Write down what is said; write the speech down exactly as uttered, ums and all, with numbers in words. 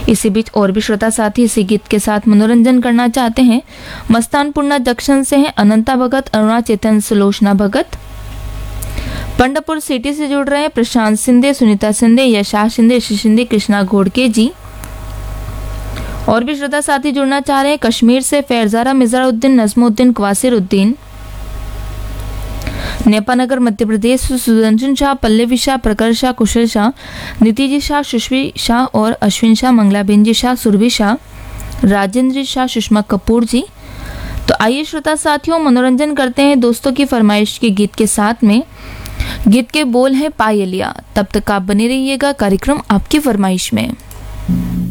इसी बीच और भी श्रोता साथी इसी गीत के साथ मनोरंजन करना चाहते हैं। मस्तानपुरना जंक्शन से हैं अनंता भगत, अरुणा चेतन, सुलोचना भगत। पंडरपुर सिटी से जुड़ रहे हैं प्रशांत सिंधे, सुनीता सिंधे, यशा शिंदे, यशी शिंदे, कृष्णा घोड़के जी। और भी श्रोता साथी जुड़ना चाह रहे हैं कश्मीर से फैरजारा, मिजराउद्दीन, नजमुद्दीन, क्वासिरुद्दीन। नेपानगर मध्य प्रदेश से सुदर्शन शाह, पल्लवी शाह, प्रकर शाह, कुशल शाह, नीतिजी शाह, सुश्री शाह और अश्विन शाह, मंगलाबेन शाह, सुरभि शाह, राजेंद्र शाह, सुषमा कपूर जी। तो आइए श्रोता साथियों मनोरंजन करते हैं दोस्तों की फरमाइश के गीत के साथ में। गीत के बोल है पायलिया। तब तक आप बने रहिएगा कार्यक्रम आपकी फरमाइश में।